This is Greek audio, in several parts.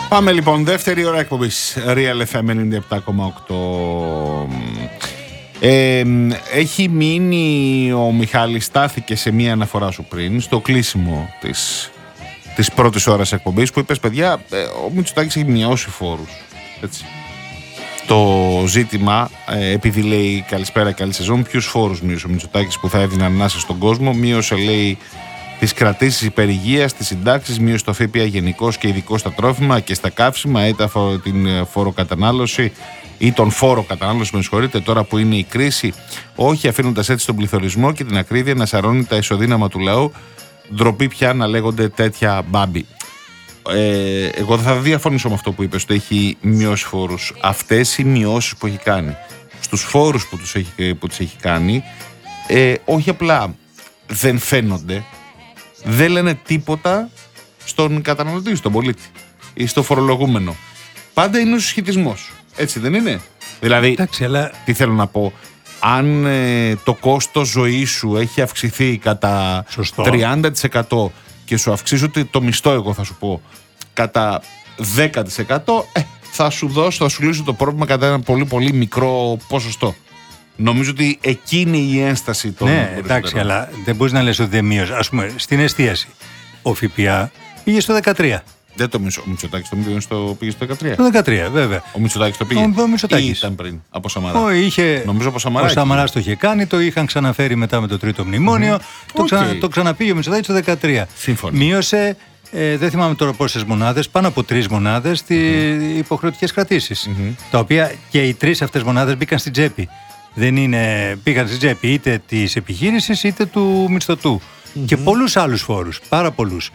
Πάμε λοιπόν, δεύτερη ώρα εκπομπής Real FM 97,8. Έχει μείνει ο Μιχάλης, στάθηκε σε μία αναφορά σου πριν στο κλείσιμο της πρώτης ώρας εκπομπής που είπες, παιδιά, ο Μητσοτάκης έχει μειώσει φόρους, έτσι. Το ζήτημα, επειδή λέει καλησπέρα, καλή σεζόν, ποιους φόρους μείωσε ο Μητσοτάκης που θα έδιναν ανάσα στον κόσμο? Μείωσε, λέει, τις κρατήσεις υπερηγείας, τις συντάξεις, μείωσε το ΦΠΑ γενικώς και ειδικώς στα τρόφιμα και στα καύσιμα, είτε την φοροκατανάλωση ή τον φόρο κατανάλωση, με συγχωρείτε, τώρα που είναι η κρίση, όχι αφήνοντας έτσι τον πληθωρισμό και την ακρίβεια να σαρώνει τα ισοδύναμα του λαού. Ντροπή πια να λέγονται τέτοια μπάμπι. Εγώ θα διαφωνήσω με αυτό που είπες, ότι έχει μειώσει φόρους. Αυτές οι μειώσεις που έχει κάνει στους φόρους που τους έχει κάνει, όχι απλά δεν φαίνονται, δεν λένε τίποτα στον καταναλωτή, στον πολίτη ή στο φορολογούμενο. Πάντα είναι ο συσχετισμός. Έτσι δεν είναι? Δηλαδή, εντάξει, αλλά... τι θέλω να πω, αν το κόστος ζωής σου έχει αυξηθεί κατά 30% και σου αυξήσω το μισθό, εγώ θα σου πω, κατά 10%, θα σου λύσω το πρόβλημα κατά ένα πολύ πολύ μικρό ποσοστό. Νομίζω ότι εκεί είναι η ένσταση των... Ναι, εντάξει, αλλά δεν μπορείς να λες ότι δεν μείωσε. Ας πούμε, στην εστίαση, ο ΦΠΑ πήγε στο 13%. Δεν το μισό. Ο Μητσοτάκης πήγε στο 13%. Το 13%, βέβαια. Ο Μητσοτάκης το πήγε. Ο Μητσοτάκης. Ή ήταν πριν από Σαμαρά? Νομίζω από Σαμαρά. Ο Σαμαράς το είχε κάνει, το είχαν ξαναφέρει μετά με το τρίτο μνημόνιο. Το ξαναπήγε ο Μητσοτάκης το 13%. Σύμφωνα. Μείωσε, δεν θυμάμαι τώρα πόσες μονάδες, πάνω από 3 μονάδες, υποχρεωτικές κρατήσεις. Τα οποία και οι 3 αυτές μονάδες μπήκαν στην τσέπη. Πήγαν στην τσέπη είτε της επιχείρησης είτε του μισθωτού. Και πολλούς άλλους φόρους, πάρα πολλούς.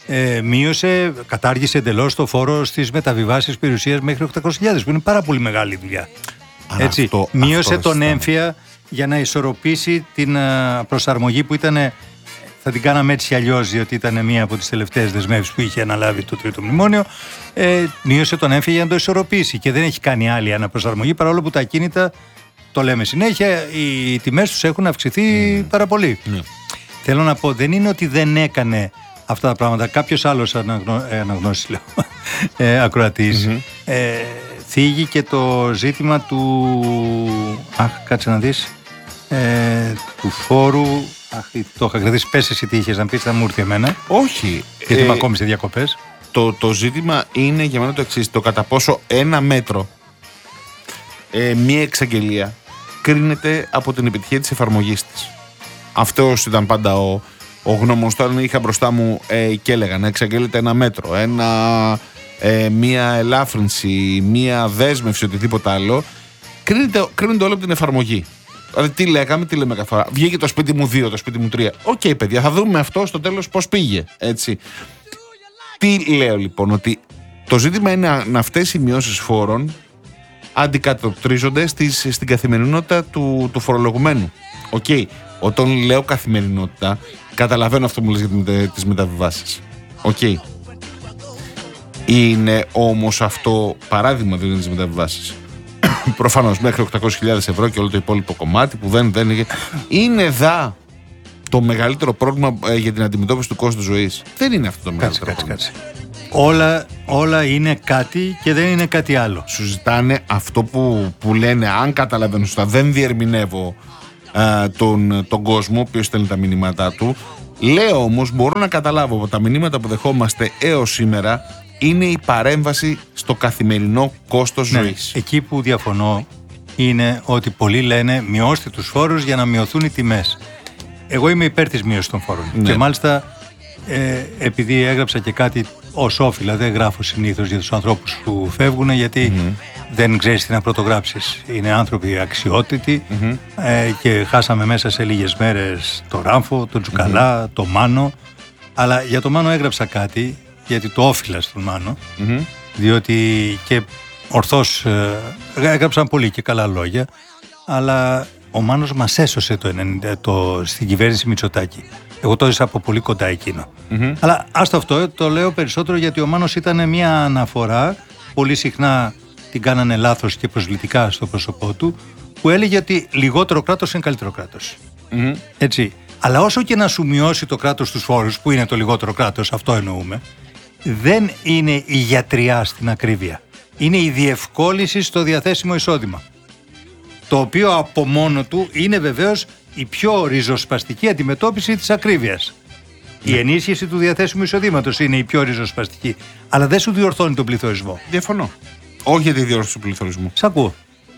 Κατάργησε εντελώς το φόρο στις μεταβιβάσεις περιουσίας μέχρι 800.000, που είναι πάρα πολύ μεγάλη δουλειά. Έτσι, μείωσε τον έμφυα για να ισορροπήσει την προσαρμογή που ήταν, θα την κάναμε έτσι αλλιώς, διότι ήταν μία από τις τελευταίες δεσμεύσεις που είχε αναλάβει το τρίτο μνημόνιο. Μείωσε τον έμφυα για να το ισορροπήσει και δεν έχει κάνει άλλη αναπροσαρμογή, παρόλο που τα ακίνητα, το λέμε συνέχεια, οι τιμές τους έχουν αυξηθεί πάρα πολύ. Θέλω να πω, δεν είναι ότι δεν έκανε αυτά τα πράγματα. Κάποιος άλλος αναγνώσεις, λέω, ακροατής, θίγει και το ζήτημα του... κάτσε να δεις, του φόρου... το είχα κρατήσει, πες εσύ τι είχες να πεις, θα μου ήρθε εμένα. Όχι. Γιατί είμαι ακόμη σε διακοπές. Το ζήτημα είναι για μένα το εξής, το κατά πόσο ένα μέτρο, μία εξαγγελία, κρίνεται από την επιτυχία της εφαρμογής της. Αυτός ήταν πάντα ο γνώμονος. Τώρα είχα μπροστά μου και έλεγα να εξαγγέλλεται ένα μέτρο, μία ελάφρυνση, μία δέσμευση, οτιδήποτε άλλο. Κρίνεται όλο από την εφαρμογή. Δηλαδή τι λέγαμε, τι λέμε κάθε φορά. Βγήκε το σπίτι μου 2, το σπίτι μου 3. Οκ, παιδιά, θα δούμε αυτό στο τέλος πώς πήγε. Έτσι. Τι λέω λοιπόν, ότι το ζήτημα είναι να αυτές οι μειώσεις φόρων αντικατοπτρίζονται στην καθημερινότητα του φορολογουμένου. Οκ. Όταν λέω καθημερινότητα, καταλαβαίνω αυτό που λες για τις μεταβιβάσεις. Οκ. Είναι όμως αυτό παράδειγμα δηλαδή τις μεταβιβάσεις. Προφανώς μέχρι 800.000 ευρώ και όλο το υπόλοιπο κομμάτι που δεν είναι το μεγαλύτερο πρόβλημα για την αντιμετώπιση του κόστου ζωής. Δεν είναι αυτό το μεγαλύτερο πρόβλημα. Όλα είναι κάτι και δεν είναι κάτι άλλο. Σου ζητάνε αυτό που λένε, αν καταλαβαίνω σωστά, δεν διερμηνεύω τον κόσμο, ο οποίος στέλνει τα μηνύματά του. Λέω όμως, μπορώ να καταλάβω από τα μηνύματα που δεχόμαστε έως σήμερα, είναι η παρέμβαση στο καθημερινό κόστος ζωής. Εκεί που διαφωνώ είναι ότι πολλοί λένε μειώστε τους φόρους για να μειωθούν οι τιμές. Εγώ είμαι υπέρ της μείωσης των φόρων. Ναι. Και μάλιστα επειδή έγραψα και κάτι ως όφιλα, δεν γράφω συνήθως για τους ανθρώπους που φεύγουν, γιατί δεν ξέρεις τι να πρωτογράψεις. Είναι άνθρωποι αξιότητοι και χάσαμε μέσα σε λίγες μέρες τον Ράμφο, τον Τζουκαλά, τον Μάνο. Αλλά για τον Μάνο έγραψα κάτι, γιατί το όφιλα στον Μάνο, διότι και ορθώς έγραψαν πολύ και καλά λόγια, αλλά ο Μάνος μας έσωσε στην κυβέρνηση Μητσοτάκη. Εγώ το έζησα από πολύ κοντά εκείνο. Αλλά άστο αυτό, το λέω περισσότερο γιατί ο Μάνος ήταν μια αναφορά, πολύ συχνά την κάνανε λάθος και προσβλητικά στο πρόσωπό του, που έλεγε ότι λιγότερο κράτος είναι καλύτερο κράτος. Έτσι. Αλλά όσο και να σου μειώσει το κράτος τους φόρους, που είναι το λιγότερο κράτος, αυτό εννοούμε, δεν είναι η γιατριά στην ακρίβεια. Είναι η διευκόλυνση στο διαθέσιμο εισόδημα. Το οποίο από μόνο του είναι βεβαίως η πιο ριζοσπαστική αντιμετώπιση της ακρίβειας. Η ενίσχυση του διαθέσιμου εισοδήματος είναι η πιο ριζοσπαστική. Αλλά δεν σου διορθώνει τον πληθωρισμό. Διαφωνώ. Όχι για τη διόρθωση του πληθωρισμού. Σ' ακούω.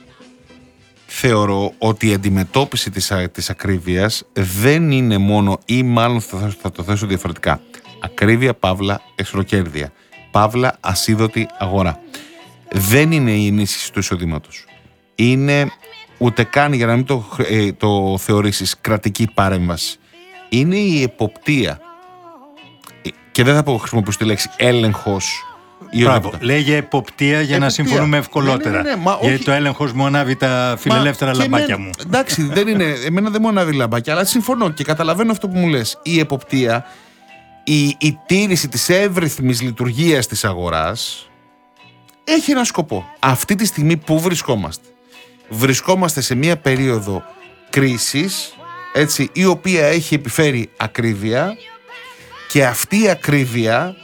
Θεωρώ ότι η αντιμετώπιση της ακρίβειας δεν είναι μόνο, ή μάλλον θα το θέσω διαφορετικά, ακρίβεια παύλα εσχροκέρδεια, παύλα ασίδωτη αγορά. Δεν είναι η ενίσχυση του εισοδήματος. Είναι ούτε καν, για να μην το θεωρήσεις, κρατική παρέμβαση. Είναι η εποπτεία. Και δεν θα χρησιμοποιήσω τη λέξη έλεγχος. Μπράβο. Λέγε εποπτεία για να συμφωνούμε ευκολότερα. Ναι, γιατί το έλεγχος μου ανάβει τα φιλελεύθερα λαμπάκια μου. Εντάξει, δεν είναι, εμένα δεν μου ανάβει λαμπάκια, αλλά συμφωνώ και καταλαβαίνω αυτό που μου λες. Η εποπτεία, η τήρηση της εύρυθμης λειτουργίας της αγοράς έχει ένα σκοπό. Αυτή τη στιγμή που βρισκόμαστε? Βρισκόμαστε σε μια περίοδο κρίσης, έτσι, η οποία έχει επιφέρει ακρίβεια, και αυτή η ακρίβεια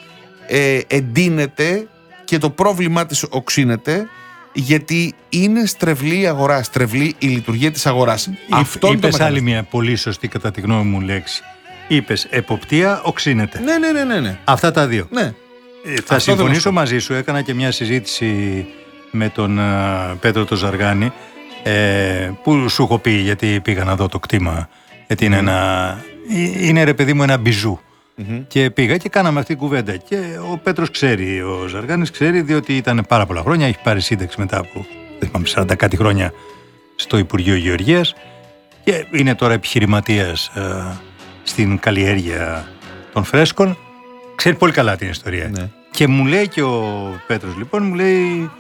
εντείνεται και το πρόβλημά της οξύνεται, γιατί είναι στρεβλή η αγορά, στρεβλή η λειτουργία της αγοράς. Είπες άλλη μια πολύ σωστή κατά τη γνώμη μου λέξη. Είπες εποπτεία, οξύνεται. Ναι. Αυτά τα δύο. Ναι. Θα συμφωνήσω μαζί σου. Έκανα και μια συζήτηση με τον Πέτρο το Ζαργάνη, που σου έχω πει, γιατί πήγα να δω το κτήμα, γιατί είναι ρε παιδί μου ένα μπιζού. Και πήγα και κάναμε αυτή την κουβέντα. Και ο Πέτρος ξέρει, ο Ζαργάνης ξέρει, διότι ήταν πάρα πολλά χρόνια. Έχει πάρει σύνταξη μετά από 40 κάτι χρόνια στο Υπουργείο Γεωργίας και είναι τώρα επιχειρηματίας στην καλλιέργεια των φρέσκων. Ξέρει πολύ καλά την ιστορία. Ναι. Και μου λέει και ο Πέτρος, λοιπόν, μου λέει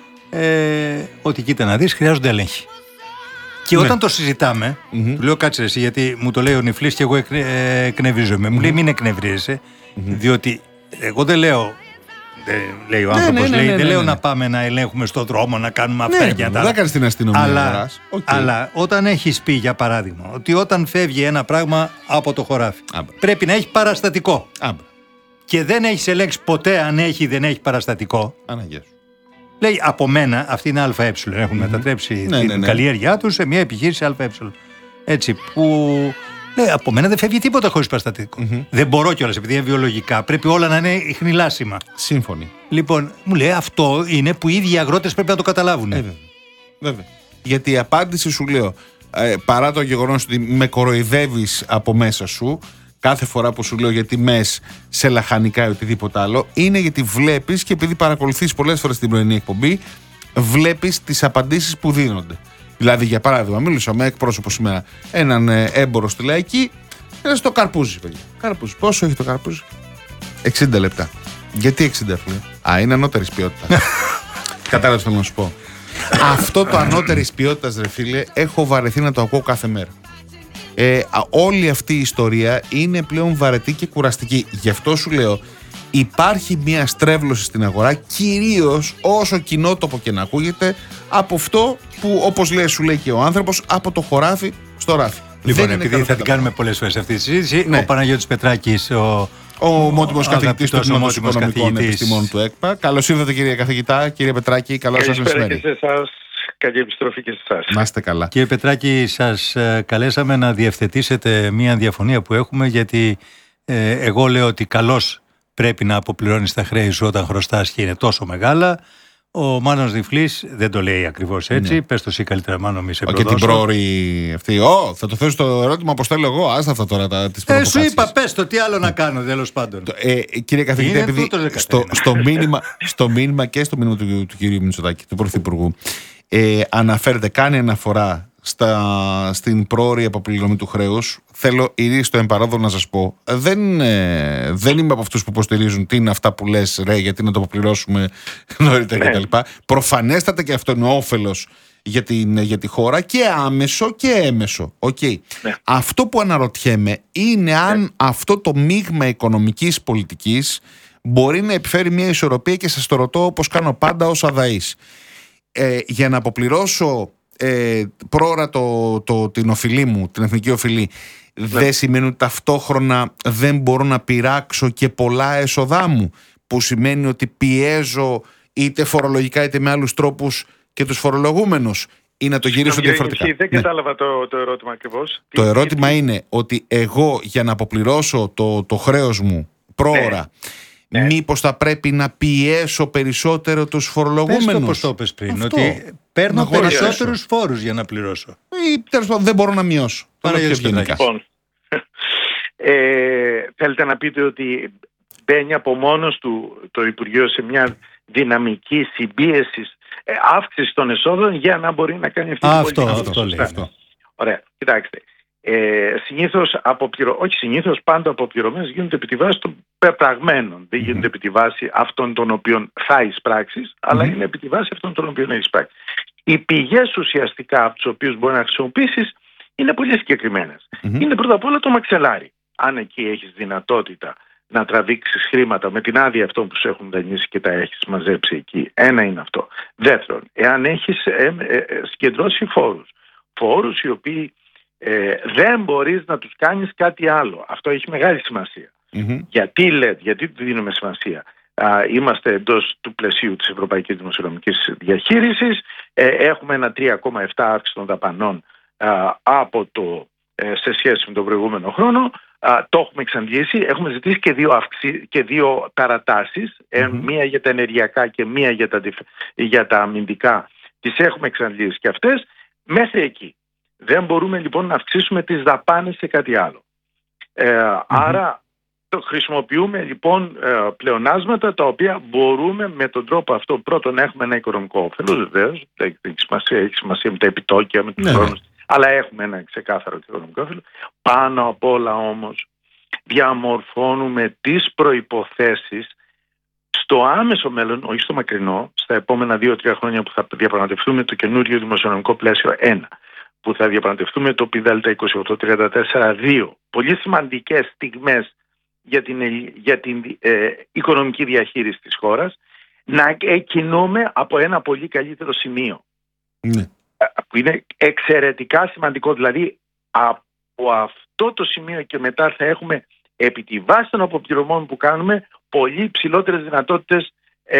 ότι κοίτα να δεις, χρειάζονται έλεγχοι. Και όταν το συζητάμε, του λέω κάτσε εσύ, γιατί μου το λέει ο Νιφλής και εγώ εκνευρίζομαι. Μου λέει μην εκνευρίζεσαι, διότι εγώ δεν λέω, λέει ο άνθρωπος, δεν λέω να πάμε να ελέγχουμε στον δρόμο, να κάνουμε αυτά και τα. Δεν κάνεις την αστυνομία. Αλλά όταν έχεις πει, για παράδειγμα, ότι όταν φεύγει ένα πράγμα από το χωράφι, πρέπει να έχει παραστατικό. Και δεν έχεις ελέγξει ποτέ αν έχει ή δεν έχει παραστατικό. Αναγκαία. Λέει από μένα, αυτή είναι ΑΕ. Έχουν μετατρέψει την καλλιέργειά τους σε μια επιχείρηση ΑΕ. Έτσι, που λέει από μένα δεν φεύγει τίποτα χωρίς παραστατικό. Δεν μπορώ κιόλας, επειδή είναι βιολογικά. Πρέπει όλα να είναι χνηλάσιμα. Σύμφωνοι. Λοιπόν, μου λέει αυτό είναι που οι ίδιοι αγρότες πρέπει να το καταλάβουν. Βέβαια. Γιατί η απάντηση σου λέω, παρά το γεγονός ότι με κοροϊδεύεις από μέσα σου, κάθε φορά που σου λέω για τιμές σε λαχανικά ή οτιδήποτε άλλο, είναι γιατί βλέπεις, και επειδή παρακολουθείς πολλές φορές την πρωινή εκπομπή, βλέπεις τις απαντήσεις που δίνονται. Δηλαδή, για παράδειγμα, μίλησα με εκπρόσωπο σήμερα, έναν έμπορο στη Λαϊκή, στο καρπούζι, παιδιά. Καρπούζι. Πόσο έχει το καρπούζι? 60 λεπτά. Γιατί 60, φίλε? Είναι ανώτερης ποιότητας. Κατάλαβες τι να σου πω. Αυτό το ανώτερης ποιότητας, ρε φίλε, έχω βαρεθεί να το ακούω κάθε μέρα. Όλη αυτή η ιστορία είναι πλέον βαρετή και κουραστική. Γι' αυτό σου λέω, υπάρχει μια στρέβλωση στην αγορά, κυρίως όσο κοινότοπο και να ακούγεται, από αυτό που, όπως λέει, σου λέει και ο άνθρωπος, από το χωράφι στο ράφι. Λοιπόν, επειδή θα την κάνουμε πολλές φορές αυτή τη συζήτηση, ο Παναγιώτης Πετράκης, ο ομότιμος καθηγητής του Τμήματος Οικονομικών Επιστημών του ΕΚΠΑ. Καλώς ήρθατε, κύριε καθηγητά, κύριε Πετράκη, καλώς σας μεσημέρι. Καλή επιστροφή και σε εσάς. Να είστε καλά. Κύριε Πετράκη, σας καλέσαμε να διευθετήσετε μια διαφωνία που έχουμε, γιατί εγώ λέω ότι καλώς πρέπει να αποπληρώνεις τα χρέη σου όταν χρωστάς και είναι τόσο μεγάλα. Ο Μάνος Νιφλής δεν το λέει ακριβώς έτσι. Ναι. Πες το εσύ καλύτερα, Μάνο, μη σε προδώσω. Και την πρόωρη αυτή. Θα το θέσω το ερώτημα όπως θέλω εγώ. Άστα αυτά τώρα τις προβοκάσεις. Σου είπα, πες το, τι άλλο να κάνω, τέλος πάντων. Κύριε καθηγητή, επειδή στο μήνυμα και στο μήνυμα του κυρίου Μητσοτάκη, του Πρωθυπουργού, αναφέρεται, κάνει αναφορά στην πρόωρη αποπληρωμή του χρέους. Θέλω ειρή στο εμπαρόδο να σας πω, δεν είμαι από αυτούς που υποστηρίζουν τι είναι αυτά που λες, ρε, γιατί να το αποπληρώσουμε νωρίτερα κτλ. Προφανέστατα και αυτό είναι όφελος για τη χώρα, και άμεσο και έμεσο. Okay. Ναι. Αυτό που αναρωτιέμαι είναι αν αυτό το μείγμα οικονομικής πολιτικής μπορεί να επιφέρει μια ισορροπία, και σας το ρωτώ όπως κάνω πάντα ως αδαής. Για να αποπληρώσω πρόωρα την οφειλή μου, την εθνική οφειλή, δεν σημαίνει ότι ταυτόχρονα δεν μπορώ να πειράξω και πολλά έσοδά μου. που σημαίνει ότι πιέζω είτε φορολογικά είτε με άλλους τρόπους και τους φορολογούμενους, ή να το γυρίσω διαφορετικά? Δεν κατάλαβα το ερώτημα ακριβώς. Το ερώτημα είναι ότι εγώ για να αποπληρώσω το χρέος μου πρόωρα, μήπως θα πρέπει να πιέσω περισσότερο τους φορολογούμενους? Πες το όπως το είπες πριν, ότι παίρνω περισσότερους φόρους για να πληρώσω. Ή τέλος πάντων δεν μπορώ να μειώσω. Λοιπόν, θέλετε να πείτε ότι μπαίνει από μόνος του το Υπουργείο σε μια δυναμική συμπίεση, αύξηση των εσόδων για να μπορεί να κάνει αυτή την πολιτική? Αυτό λέει. Ωραία, κοιτάξτε. Συνήθως πάντα αποπληρωμένες γίνονται επί τη βάση των πεπραγμένων. Δεν γίνονται επί τη βάση αυτών των οποίων θα εισπράξεις, αλλά είναι επί τη βάση αυτών των οποίων έχεις πράξει. Οι πηγές ουσιαστικά από τις οποίες μπορεί να χρησιμοποιήσεις είναι πολύ συγκεκριμένες. Είναι πρώτα απ' όλα το μαξελάρι. Αν εκεί έχεις δυνατότητα να τραβήξεις χρήματα με την άδεια αυτών που σου έχουν δανείσει και τα έχεις μαζέψει εκεί, ένα είναι αυτό. Δεύτερον, εάν έχεις συγκεντρώσει φόρους οι οποίοι δεν μπορείς να τους κάνεις κάτι άλλο. Αυτό έχει μεγάλη σημασία. Γιατί του δίνουμε σημασία? Είμαστε εντός του πλαισίου της Ευρωπαϊκής Δημοσιονομικής Διαχείρισης. Έχουμε ένα 3,7 αύξηση των δαπανών σε σχέση με τον προηγούμενο χρόνο. Το έχουμε εξαντλήσει. Έχουμε ζητήσει και δύο παρατάσεις. Μία για τα ενεργειακά και μία για τα αμυντικά. Τις έχουμε εξαντλήσει και αυτές. Μέχρι εκεί. Δεν μπορούμε λοιπόν να αυξήσουμε τις δαπάνες σε κάτι άλλο. Άρα χρησιμοποιούμε λοιπόν πλεονάσματα τα οποία μπορούμε με τον τρόπο αυτό πρώτον να έχουμε ένα οικονομικό όφελος, βεβαίως, έχει σημασία με τα επιτόκια, με τους χρόνους, αλλά έχουμε ένα ξεκάθαρο οικονομικό όφελος. Πάνω απ' όλα όμως διαμορφώνουμε τις προϋποθέσεις στο άμεσο μέλλον, όχι στο μακρινό, στα επόμενα 2-3 χρόνια που θα διαπραγματευτούμε το καινούριο δημοσιονομικό πλαίσιο 1, που θα διαπραγματευτούμε το ΠΔ 28-34-2. Πολύ σημαντικές στιγμές για την οικονομική διαχείριση της χώρας, να κινούμε από ένα πολύ καλύτερο σημείο. Που είναι εξαιρετικά σημαντικό. Δηλαδή από αυτό το σημείο και μετά θα έχουμε επί τη βάση των αποπληρωμών που κάνουμε πολύ ψηλότερες δυνατότητες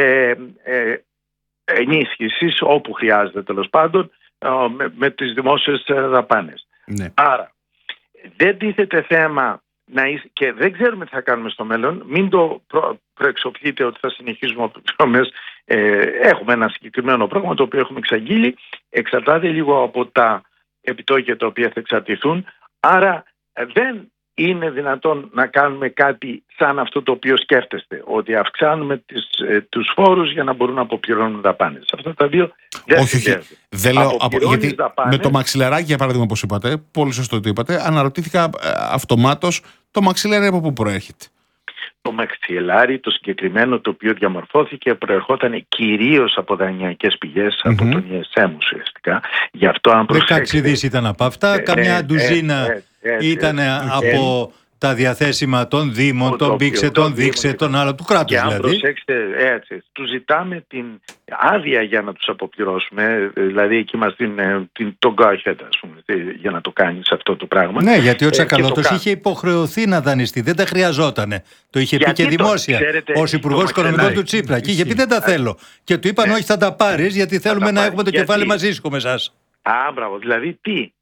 ενίσχυσης όπου χρειάζεται, τέλος πάντων, με τις δημόσιες δαπάνες. Άρα δεν τίθεται θέμα και δεν ξέρουμε τι θα κάνουμε στο μέλλον. Μην το προεξοφλείτε ότι θα συνεχίσουμε αποπληρωμές. Έχουμε ένα συγκεκριμένο πρόγραμμα το οποίο έχουμε εξαγγείλει. Εξαρτάται λίγο από τα επιτόκια τα οποία θα εξαρτηθούν. Άρα δεν είναι δυνατόν να κάνουμε κάτι σαν αυτό το οποίο σκέφτεστε, ότι αυξάνουμε τους φόρους για να μπορούν να αποπληρώνουν δαπάνες. Αυτά τα δύο δεν συνδέονται. Δεν λέω, γιατί δαπάνες, με το μαξιλαράκι, για παράδειγμα, όπως είπατε, πολύ σωστό το είπατε, αναρωτήθηκα αυτομάτως το μαξιλάρι από πού προέρχεται. Το μαξιλάρι, το συγκεκριμένο το οποίο διαμορφώθηκε, προερχόταν κυρίως από δανειακές πηγές, από τον ESM ουσιαστικά. Γι' αυτό αν 16 δις ήταν από αυτά, καμιά ντουζίνα ήταν από τα διαθέσιμα των Δήμων, των Μπήξε, των Δείξε, των άλλων, του κράτους δηλαδή. Και αν προσέξετε, τους ζητάμε την άδεια για να τους αποπληρώσουμε, δηλαδή εκεί μας τον go ahead, ας πούμε, για να το κάνεις αυτό το πράγμα. Ναι, γιατί ο Τσακαλώτος είχε υποχρεωθεί να δανειστεί, δεν τα χρειαζότανε. Το είχε πει και δημόσια ως Υπουργός Οικονομικών του Τσίπρα. Και είχε πει δεν τα θέλω. Και του είπαν όχι, θα τα πάρεις, γιατί θέλουμε να έχουμε το κεφάλι μαζί σου με εσάς. Μπράβο, δηλαδή τι,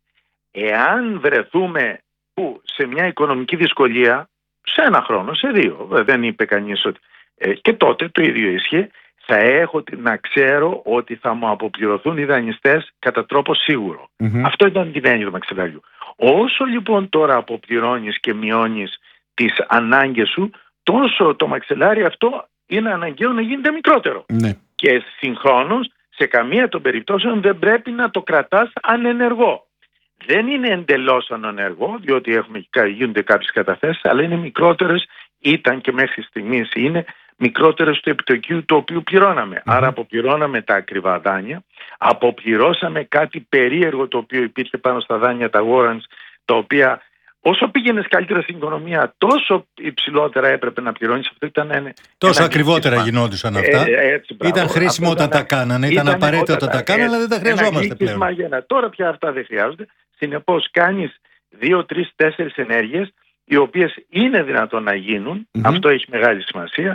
εάν βρεθούμε σε μια οικονομική δυσκολία, σε ένα χρόνο, σε 2, δεν είπε κανείς ότι και τότε το ίδιο ίσχυε, θα έχω να ξέρω ότι θα μου αποπληρωθούν οι δανειστές κατά τρόπο σίγουρο. Αυτό ήταν την έννοια του μαξιλαριού. Όσο λοιπόν τώρα αποπληρώνεις και μειώνεις τις ανάγκες σου, τόσο το μαξιλάρι αυτό είναι αναγκαίο να γίνεται μικρότερο. Και συγχρόνως σε καμία των περιπτώσεων δεν πρέπει να το κρατάς ανενεργό. Δεν είναι εντελώς ανενεργό, διότι γίνονται κάποιες καταθέσεις, αλλά είναι μικρότερες, ήταν και μέχρι στιγμής είναι μικρότερες του επιτοκίου το οποίο πληρώναμε. Άρα αποπληρώναμε τα ακριβά δάνεια, αποπληρώσαμε κάτι περίεργο το οποίο υπήρχε πάνω στα δάνεια, τα warrants, τα οποία όσο πήγαινες καλύτερα στην οικονομία, τόσο υψηλότερα έπρεπε να πληρώνεις. Αυτό ήταν τόσο ακριβότερα γινόντουσαν αυτά. Ήταν χρήσιμο όταν τα κάνανε, ήταν απαραίτητο όταν τα κάνανε, αλλά δεν τα χρειαζόμαστε πλέον. Τώρα πια αυτά δεν χρειάζονται. Συνεπώς κάνεις 2, 3, 4 ενέργειες, οι οποίες είναι δυνατόν να γίνουν, αυτό έχει μεγάλη σημασία,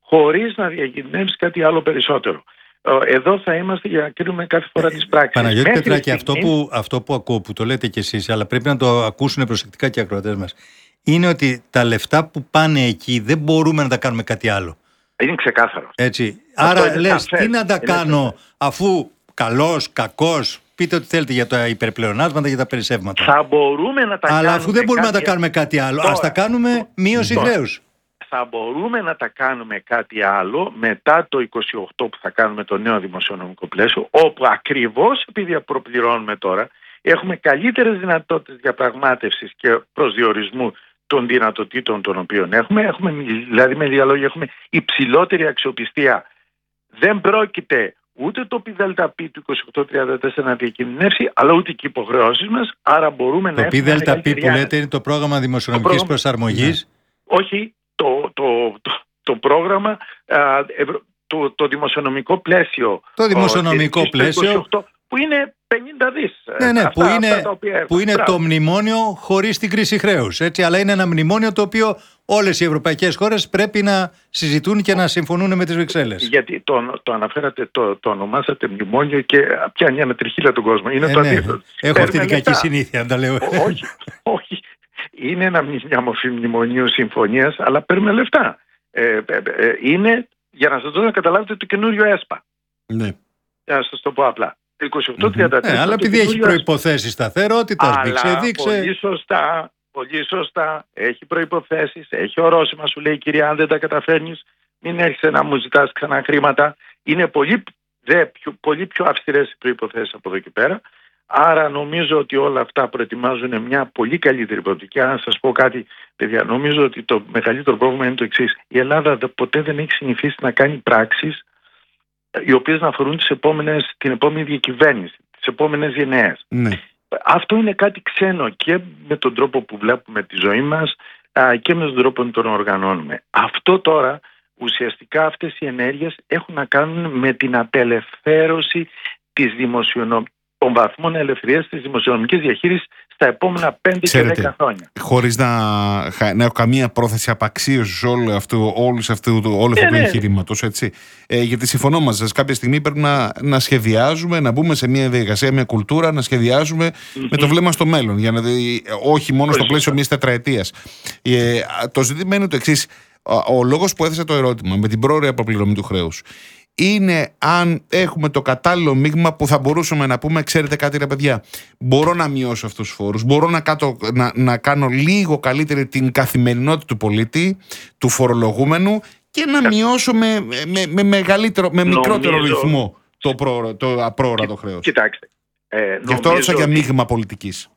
χωρίς να διακινδυνεύσει κάτι άλλο περισσότερο. Εδώ θα είμαστε για να κρίνουμε κάθε φορά τις πράξεις. Παναγιώτη Πετράκη, αυτό που ακούω, που το λέτε κι εσείς, αλλά πρέπει να το ακούσουν προσεκτικά και οι ακροατές μας, είναι ότι τα λεφτά που πάνε εκεί δεν μπορούμε να τα κάνουμε κάτι άλλο. Είναι ξεκάθαρο. Έτσι. Άρα λες, τι να τα κάνω αφού καλός, κακός, πείτε ό,τι θέλετε για τα υπερπλεονάσματα, για τα περισσεύματα. Θα μπορούμε να τα αλλά αφού δεν μπορούμε να τα κάνουμε κάτι άλλο, ας τα κάνουμε μείωση χρέους. Θα μπορούμε να τα κάνουμε κάτι άλλο μετά το 28 που θα κάνουμε το νέο δημοσιονομικό πλαίσιο, όπου ακριβώς επειδή προπληρώνουμε τώρα, έχουμε καλύτερες δυνατότητες διαπραγμάτευσης και προσδιορισμού των δυνατοτήτων των οποίων έχουμε. Δηλαδή με λίγα λόγια έχουμε υψηλότερη αξιοπιστία. Δεν πρόκειται ούτε το ΠΔΠ του 28-34 να διακινδυνεύσει, αλλά ούτε και οι υποχρεώσεις μας. Άρα μπορούμε να έχουμε. Το ΠΔΠ που λέτε είναι το πρόγραμμα δημοσιονομικής προσαρμογής. Όχι, το πρόγραμμα, το δημοσιονομικό πλαίσιο. Το δημοσιονομικό πλαίσιο. Που είναι 50 δις. Που είναι το μνημόνιο χωρίς την κρίση χρέους. Έτσι, αλλά είναι ένα μνημόνιο το οποίο όλες οι ευρωπαϊκές χώρες πρέπει να συζητούν και να συμφωνούν με τις Βρυξέλλες. Γιατί το αναφέρατε, το ονομάσατε μνημόνιο και πιάνει ένα τριχύλα τον κόσμο. Είναι το αντίθετο. Έχω αυτή την κακή συνήθεια να τα λέω. Όχι. Είναι μια μορφή μνημονίου συμφωνίας, αλλά παίρνουμε λεφτά. Είναι, για να σας δώσω να καταλάβετε, το καινούριο ΕΣΠΑ. Ναι. Για να σας το πω απλά. 28-33. Αλλά επειδή έχει προϋποθέσεις σταθερότητας, πολύ σωστά, έχει προϋποθέσεις, έχει ορόσημα, σου λέει η κυρία, αν δεν τα καταφέρνεις, μην έρχεσαι να μου ζητάς ξανά χρήματα. Είναι πολύ πιο αυστηρές οι προϋποθέσεις από εδώ και πέρα. Άρα νομίζω ότι όλα αυτά προετοιμάζουν μια πολύ καλύτερη προοπτική. Αν σας πω κάτι, παιδιά, νομίζω ότι το μεγαλύτερο πρόβλημα είναι το εξής. Η Ελλάδα ποτέ δεν έχει συνηθίσει να κάνει πράξεις οι οποίες να αφορούν την επόμενη διακυβέρνηση, τις επόμενες γενναίες. Ναι. Αυτό είναι κάτι ξένο και με τον τρόπο που βλέπουμε τη ζωή μας και με τον τρόπο που τον οργανώνουμε. Αυτό τώρα, ουσιαστικά αυτές οι ενέργειες έχουν να κάνουν με την απελευθέρωση των βαθμών ελευθερίας της δημοσιονομικής διαχείρισης στα επόμενα 5 και 10 χρόνια. Χωρίς να έχω καμία πρόθεση απαξίωσης όλου αυτού του εγχειρήματος, έτσι. Γιατί συμφωνώ μαζί σας, κάποια στιγμή πρέπει να σχεδιάζουμε, να μπούμε σε μια διαδικασία, μια κουλτούρα, να σχεδιάζουμε με το βλέμμα στο μέλλον, για όχι μόνο στο πλαίσιο μιας τετραετίας. Το ζήτημα είναι το εξής. Ο λόγος που έθεσα το ερώτημα με την πρόωρη αποπληρωμή του χρέους είναι αν έχουμε το κατάλληλο μείγμα που θα μπορούσαμε να πούμε, ξέρετε κάτι ρε παιδιά, μπορώ να μειώσω αυτούς τους φόρους, μπορώ να κάνω λίγο καλύτερη την καθημερινότητα του πολίτη, του φορολογούμενου και να μειώσω με μικρότερο ρυθμό το απρόορατο χρέος. Κοιτάξτε. Γι' αυτό ρώτησα για μείγμα πολιτικής.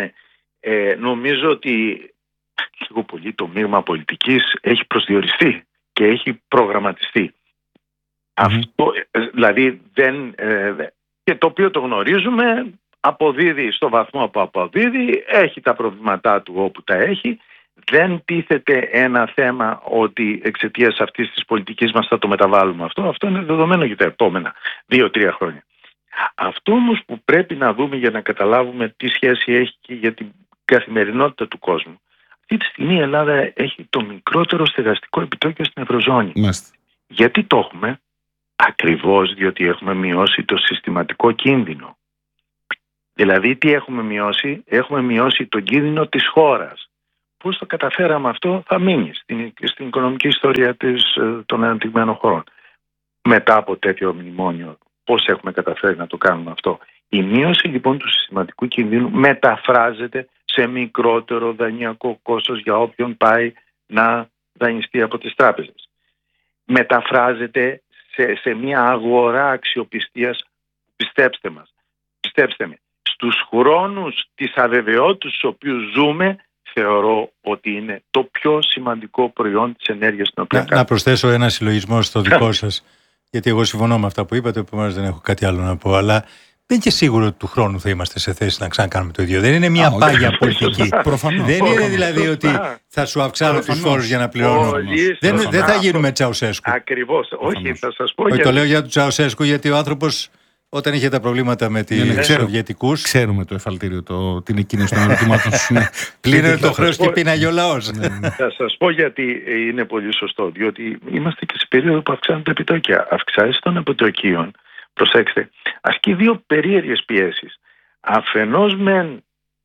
Νομίζω ότι λίγο πολύ το μείγμα πολιτικής έχει προσδιοριστεί και έχει προγραμματιστεί. Αυτό, δηλαδή και το οποίο το γνωρίζουμε, αποδίδει στο βαθμό που αποδίδει, έχει τα προβλήματά του όπου τα έχει. Δεν τίθεται ένα θέμα ότι εξαιτίας αυτής της πολιτικής μας θα το μεταβάλουμε αυτό. Αυτό είναι δεδομένο για τα επόμενα 2-3 χρόνια. Αυτό όμως που πρέπει να δούμε για να καταλάβουμε τι σχέση έχει και για την καθημερινότητα του κόσμου. Αυτή τη στιγμή η Ελλάδα έχει το μικρότερο στεγαστικό επιτόκιο στην Ευρωζώνη. Γιατί το έχουμε? Ακριβώς διότι έχουμε μειώσει το συστηματικό κίνδυνο. Δηλαδή τι έχουμε μειώσει? Έχουμε μειώσει τον κίνδυνο της χώρας. Πώς το καταφέραμε αυτό? Θα μείνει στην οικονομική ιστορία των αναπτυγμένων χωρών. Μετά από τέτοιο μνημόνιο, πώς έχουμε καταφέρει να το κάνουμε αυτό? Η μείωση λοιπόν του συστηματικού κινδύνου μεταφράζεται σε μικρότερο δανειακό κόστος για όποιον πάει να δανειστεί από τις τράπεζες. Μεταφράζεται σε μια αγορά αξιοπιστίας, πιστέψτε με, στους χρόνους της αβεβαιότητας στους οποίους ζούμε, θεωρώ ότι είναι το πιο σημαντικό προϊόν της ενέργειας στην οποία κάνουμε. Να προσθέσω ένα συλλογισμό στο δικό σας, γιατί εγώ συμφωνώ με αυτά που είπατε, επομένως δεν έχω κάτι άλλο να πω, αλλά δεν είναι και σίγουρο ότι του χρόνου θα είμαστε σε θέση να ξανακάνουμε το ίδιο. Δεν είναι μια πάγια πολιτική. Δεν είναι δηλαδή ότι θα σου αυξάνω τους φόρους για να πληρώνω. Δεν θα γίνουμε Τσαουσέσκου. Ακριβώς. Όχι, θα σας πω. Το λέω για τον Τσαουσέσκου γιατί ο άνθρωπος Όταν είχε τα προβλήματα με τους Σοβιετικούς. Ξέρουμε το εφαλτήριο, την εκκίνηση των ερωτημάτων σου. Πλήρωνε το χρέος και πίναγε ο λαός. Θα σας πω γιατί είναι πολύ σωστό. Διότι είμαστε και σε περίοδο που αυξάνουν τα επιτόκια. Αυξάσεις των επιτοκίων. Προσέξτε, ασκεί δύο περίεργες πιέσεις. Αφενός μεν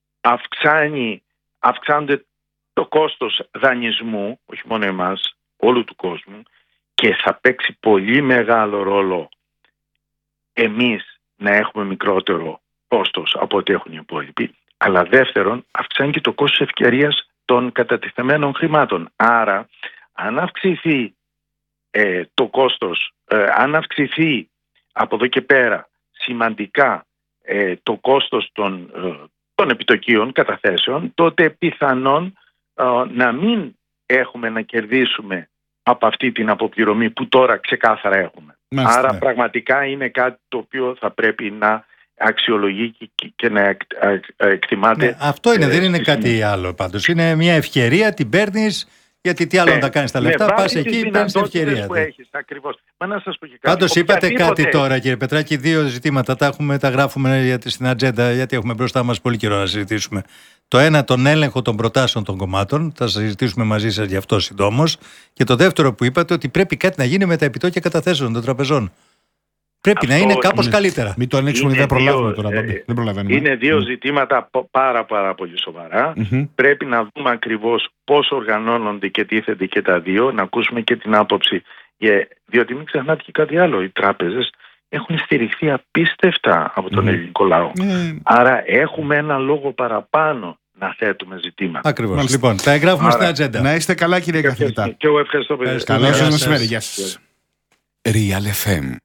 αυξάνεται το κόστος δανεισμού, όχι μόνο εμάς, όλου του κόσμου, και θα παίξει πολύ μεγάλο ρόλο εμείς να έχουμε μικρότερο κόστος από ό,τι έχουν οι υπόλοιποι. Αλλά δεύτερον, αυξάνει και το κόστος ευκαιρίας των κατατεθειμένων χρημάτων. Άρα, αν αυξηθεί το κόστος, αν αυξηθεί από εδώ και πέρα σημαντικά το κόστος των επιτοκίων καταθέσεων, τότε πιθανόν να μην έχουμε να κερδίσουμε από αυτή την αποπληρωμή που τώρα ξεκάθαρα έχουμε. Μάλιστα. Άρα πραγματικά είναι κάτι το οποίο θα πρέπει να αξιολογεί και να εκτιμάται. Ναι, αυτό είναι, δεν είναι κάτι άλλο πάντως. Είναι μια ευκαιρία, την παίρνεις, γιατί τι άλλο να τα κάνεις τα λεφτά, πας εκεί, παίρνεις την ευκαιρία. Που έχεις, ακριβώς. Μα να σας πω και κάτι. Πάντως είπατε κάτι τώρα, κύριε Πετράκη, δύο ζητήματα τα γράφουμε στην ατζέντα, γιατί έχουμε μπροστά μας πολύ καιρό να συζητήσουμε. Το ένα, τον έλεγχο των προτάσεων των κομμάτων, θα συζητήσουμε μαζί σας γι' αυτό συντόμως. Και το δεύτερο που είπατε, ότι πρέπει κάτι να γίνει με τα επιτόκια καταθέσεων των τραπεζών. Πρέπει να είναι κάπως καλύτερα. Μην το ανοίξουμε, δεν προλάβουμε τώρα. Δεν προλαβαίνουμε. Είναι δύο ζητήματα πάρα πολύ σοβαρά. Πρέπει να δούμε ακριβώς πώς οργανώνονται και τίθενται και τα δύο, να ακούσουμε και την άποψη. Διότι μην ξεχνάτε και κάτι άλλο. Οι τράπεζες έχουν στηριχθεί απίστευτα από τον ελληνικό λαό. Άρα έχουμε ένα λόγο παραπάνω να θέτουμε ζητήματα. Ακριβώς. Λοιπόν, τα εγγράφουμε στην ατζέντα. Να είστε καλά, κύριε καθηγητά. Και εγώ ευχαριστώ πολύ. Καλό σας μεσημέρι. Γεια σας. Real FM.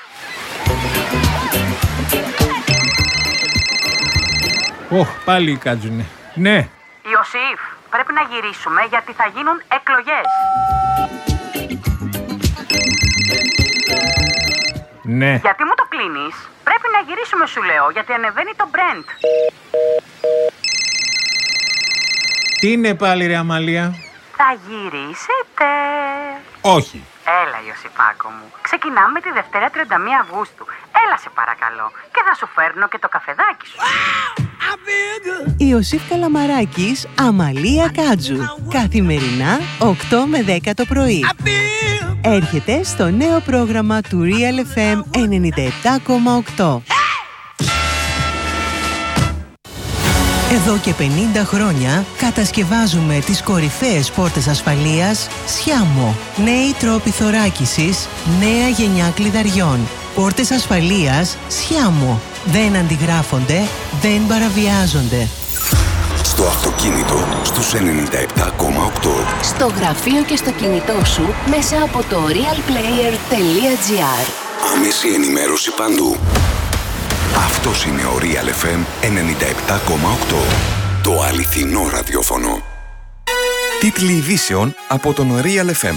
Πάλι κάτζουνε. Ναι. Ιωσήφ, πρέπει να γυρίσουμε γιατί θα γίνουν εκλογές. Ναι. Γιατί μου το κλείνεις? Πρέπει να γυρίσουμε, σου λέω, γιατί ανεβαίνει το Brent. Τι είναι πάλι, ρε Αμαλία? Θα γυρίσετε. Όχι. Έλα, Ιωσήφάκο μου. Ξεκινάμε τη Δευτέρα 31 Αυγούστου. Έλα, σε παρακαλώ. Και θα σου φέρνω και το καφεδάκι σου. Ιωσήφ Καλαμαράκης, Αμαλία Κάτζου. Καθημερινά 8 με 10 το πρωί. Έρχεται στο νέο πρόγραμμα του Real FM 97,8. Εδώ και 50 χρόνια κατασκευάζουμε τις κορυφαίες πόρτες ασφαλείας Σιάμο. Νέοι τρόποι θωράκισης, νέα γενιά κλειδαριών. Πόρτες ασφαλείας Σιάμο. Δεν αντιγράφονται, δεν παραβιάζονται. Στο αυτοκίνητο στους 97,8. Στο γραφείο και στο κινητό σου μέσα από το realplayer.gr. Άμεση ενημέρωση παντού. Αυτός είναι ο Real FM 97,8. Το αληθινό ραδιόφωνο. Τίτλοι ειδήσεων από τον Real FM.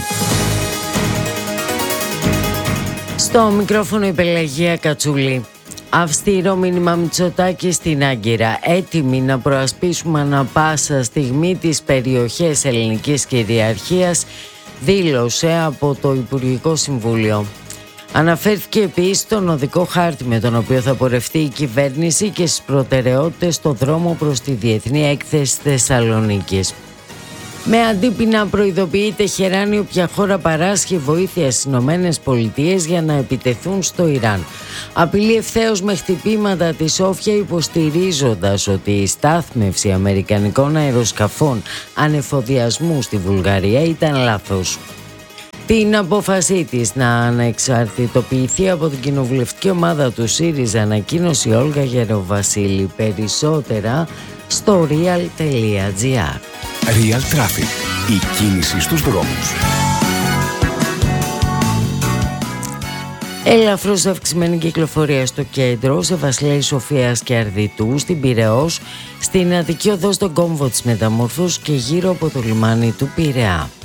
Στο μικρόφωνο η Πελαγία Κατσούλη. Αυστηρό μήνυμα Μητσοτάκη στην Άγκυρα. Έτοιμοι να προασπίσουμε ανα πάσα στιγμή τις περιοχές ελληνικής κυριαρχίας, δήλωσε από το Υπουργικό Συμβούλιο. Αναφέρθηκε επίσης στον οδικό χάρτη με τον οποίο θα πορευτεί η κυβέρνηση και στις προτεραιότητες στο δρόμο προς τη Διεθνή Έκθεση Θεσσαλονίκης. Με αντίπεινα προειδοποιεί η Τεχεράνη όποια χώρα παράσχει βοήθεια στις ΗΠΑ για να επιτεθούν στο Ιράν. Απειλεί ευθέως με χτυπήματα τη Σόφια, υποστηρίζοντας ότι η στάθμευση αμερικανικών αεροσκαφών ανεφοδιασμού στη Βουλγαρία ήταν λάθος. Την απόφασή της να ανεξαρτητοποιηθεί από την κοινοβουλευτική ομάδα του ΣΥΡΙΖΑ ανακοίνωσε η Όλγα Γεροβασίλη. Περισσότερα στο real.gr. Real Traffic. Η κίνηση στους δρόμους. Ελαφρώς αυξημένη κυκλοφορία στο κέντρο, σε Βασιλέη Σοφίας και Αρδιτού, στην Πειραιώς, στην Αττική Οδό στον κόμβο της Μεταμόρφωσης και γύρω από το λιμάνι του Πειραιά.